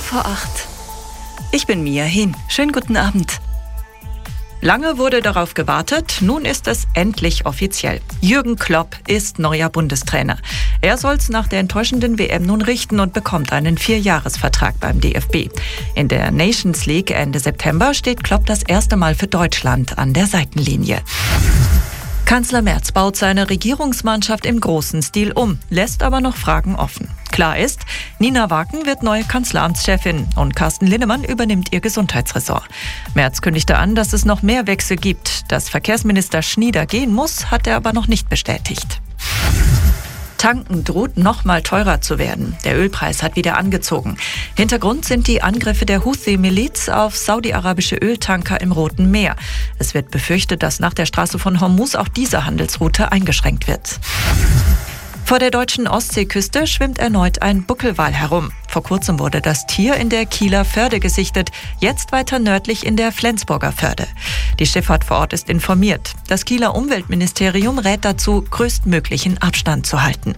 8:15. Ich bin Mia Hin. Schönen guten Abend. Lange wurde darauf gewartet, nun ist es endlich offiziell. Jürgen Klopp ist neuer Bundestrainer. Er soll's nach der enttäuschenden WM nun richten und bekommt einen 4-Jahres-Vertrag beim DFB. In der Nations League Ende September steht Klopp das erste Mal für Deutschland an der Seitenlinie. Kanzler Merz baut seine Regierungsmannschaft im großen Stil um, lässt aber noch Fragen offen. Klar ist, Nina Waken wird neue Kanzleramtschefin und Carsten Linnemann übernimmt ihr Gesundheitsressort. Merz kündigte an, dass es noch mehr Wechsel gibt. Dass Verkehrsminister Schnieder gehen muss, hat er aber noch nicht bestätigt. Tanken droht noch mal teurer zu werden. Der Ölpreis hat wieder angezogen. Hintergrund sind die Angriffe der Houthi-Miliz auf saudi-arabische Öltanker im Roten Meer. Es wird befürchtet, dass nach der Straße von Hormuz auch diese Handelsroute eingeschränkt wird. Vor der deutschen Ostseeküste schwimmt erneut ein Buckelwal herum. Vor kurzem wurde das Tier in der Kieler Förde gesichtet, jetzt weiter nördlich in der Flensburger Förde. Die Schifffahrt vor Ort ist informiert. Das Kieler Umweltministerium rät dazu, größtmöglichen Abstand zu halten.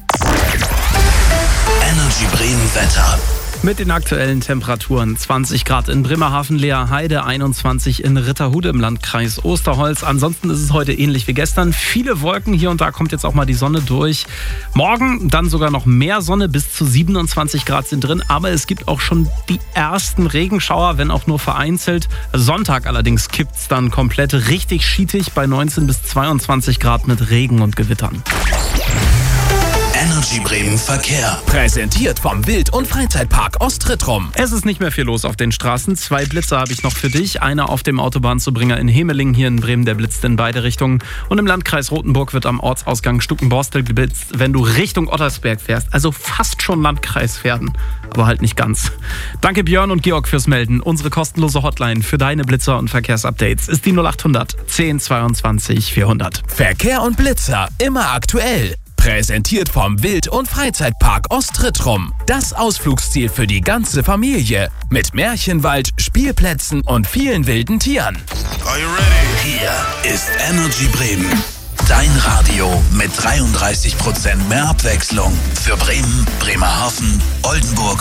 Energy Bremen Wetter. Mit den aktuellen Temperaturen 20 Grad in Bremerhaven, Leerheide, 21 in Ritterhude im Landkreis Osterholz. Ansonsten ist es heute ähnlich wie gestern. Viele Wolken, hier und da kommt jetzt auch mal die Sonne durch. Morgen dann sogar noch mehr Sonne, bis zu 27 Grad sind drin. Aber es gibt auch schon die ersten Regenschauer, wenn auch nur vereinzelt. Sonntag allerdings kippt es dann komplett richtig schietig bei 19 bis 22 Grad mit Regen und Gewittern. Energy Bremen Verkehr. Präsentiert vom Wild- und Freizeitpark Ostrittrum. Es ist nicht mehr viel los auf den Straßen. 2 Blitze habe ich noch für dich. Einer auf dem Autobahnzubringer in Hemeling hier in Bremen, der blitzt in beide Richtungen. Und im Landkreis Rothenburg wird am Ortsausgang Stuckenborstel geblitzt, wenn du Richtung Ottersberg fährst. Also fast schon Landkreis werden, aber halt nicht ganz. Danke Björn und Georg fürs Melden. Unsere kostenlose Hotline für deine Blitzer und Verkehrsupdates ist die 0800 10 22 400. Verkehr und Blitzer, immer aktuell. Präsentiert vom Wild- und Freizeitpark Ostrittrum. Das Ausflugsziel für die ganze Familie. Mit Märchenwald, Spielplätzen und vielen wilden Tieren. Are you ready? Hier ist Energy Bremen. Dein Radio mit 33% mehr Abwechslung für Bremen, Bremerhaven, Oldenburg